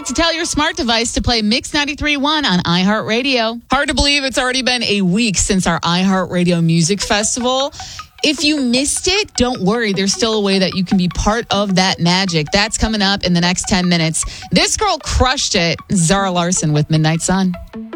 minute to tell your smart device to play Mix 93.1 on iHeartRadio. Hard to believe it's already been a week since our iHeartRadio Music Festival. If you missed it, don't worry. There's still a way that you can be part of that magic. That's coming up in the next 10 minutes. This girl crushed it. Zara Larsson with Midnight Sun.